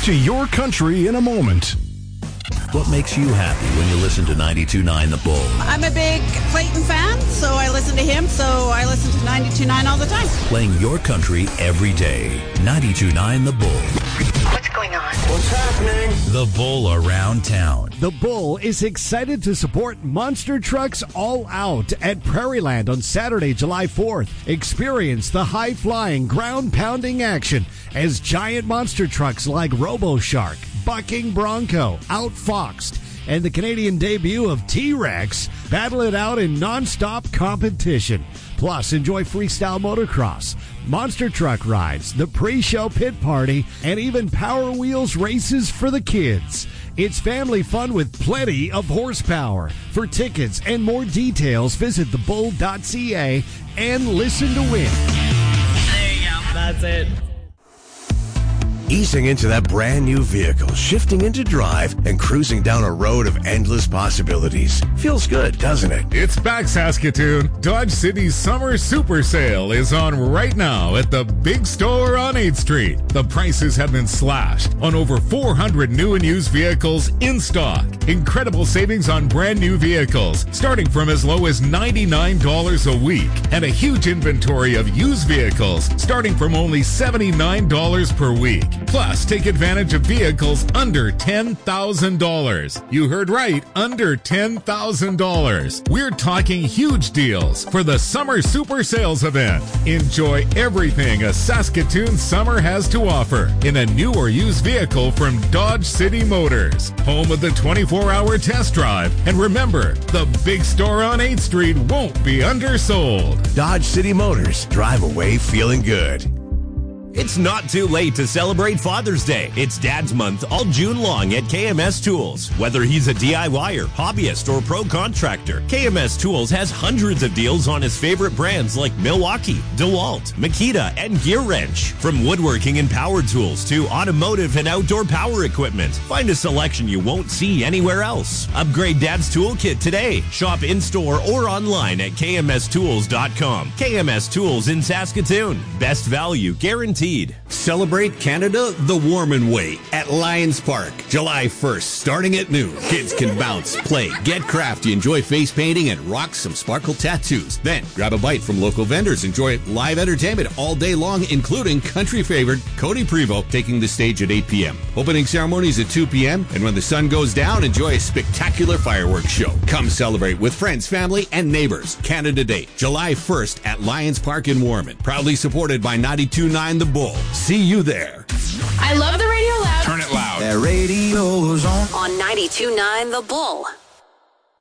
to Your Country in a moment. What makes you happy when you listen to 92.9 The Bull? I'm a big Clayton fan, so I listen to him, so I listen to 92.9 all the time. Playing your country every day. 92.9 The Bull. What's going on? What's happening? The Bull Around Town. The Bull is excited to support Monster Trucks All Out at Prairieland on Saturday, July 4th. Experience the high-flying, ground-pounding action as giant monster trucks like RoboShark, Bucking Bronco, Outfoxed, and the Canadian debut of T-Rex battle it out in non-stop competition. Plus, enjoy freestyle motocross, monster truck rides, the pre-show pit party, and even Power Wheels races for the kids. It's family fun with plenty of horsepower. For tickets and more details, visit thebull.ca and listen to win. There you go. That's it. Easing into that brand new vehicle, shifting into drive, and cruising down a road of endless possibilities. Feels good, doesn't it? It's back, Saskatoon. Dodge City's Summer Super Sale is on right now at the Big Store on 8th Street. The prices have been slashed on over 400 new and used vehicles in stock. Incredible savings on brand new vehicles, starting from as low as $99 a week. And a huge inventory of used vehicles, starting from only $79 per week. Plus, take advantage of vehicles under $10,000. You heard right, under $10,000. We're talking huge deals for the Summer Super Sales event. Enjoy everything a Saskatoon summer has to offer in a new or used vehicle from Dodge City Motors, home of the 24-hour test drive. And remember, the Big Store on 8th Street won't be undersold. Dodge City Motors. Drive away feeling good. It's not too late to celebrate Father's Day. It's Dad's Month all June long at KMS Tools. Whether he's a DIYer, hobbyist, or pro contractor, KMS Tools has hundreds of deals on his favorite brands like Milwaukee, DeWalt, Makita, and Gear Wrench. From woodworking and power tools to automotive and outdoor power equipment, find a selection you won't see anywhere else. Upgrade Dad's toolkit today. Shop in-store or online at kmstools.com. KMS Tools in Saskatoon. Best value guaranteed. Celebrate Canada the Warman way at Lions Park, July 1st, starting at noon. Kids can bounce, play, get crafty, enjoy face painting, and rock some sparkle tattoos. Then, grab a bite from local vendors. Enjoy live entertainment all day long, including country favorite Cody Prevost taking the stage at 8 p.m. Opening ceremonies at 2 p.m., and when the sun goes down, enjoy a spectacular fireworks show. Come celebrate with friends, family, and neighbors. Canada Day, July 1st at Lions Park in Warman. Proudly supported by 92.9 The Bull. See you there. I love the radio loud. Turn it loud. That radio's on. On 92.9 The Bull.